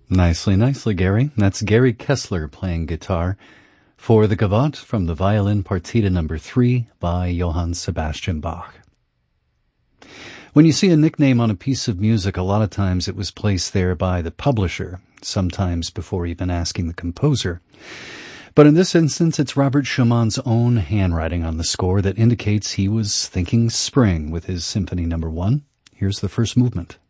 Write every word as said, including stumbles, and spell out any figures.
Nicely, nicely, Gary. That's Gary Kessler playing guitar for the Gavotte from the Violin Partita number three by Johann Sebastian Bach. When you see a nickname on a piece of music, a lot of times it was placed there by the publisher, sometimes before even asking the composer. But in this instance, it's Robert Schumann's own handwriting on the score that indicates he was thinking spring with his Symphony number one. Here's the first movement.